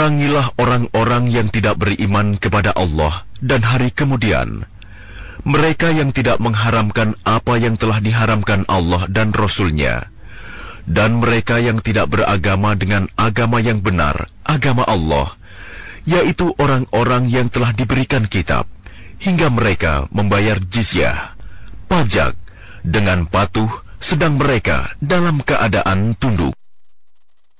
Perangilah orang-orang yang tidak beriman kepada Allah dan hari kemudian. Mereka yang tidak mengharamkan apa yang telah diharamkan Allah dan Rasul-Nya. Dan mereka yang tidak beragama dengan agama yang benar, agama Allah, yaitu orang-orang yang telah diberikan kitab, hingga mereka membayar jizyah, pajak, dengan patuh, sedang mereka dalam keadaan tunduk.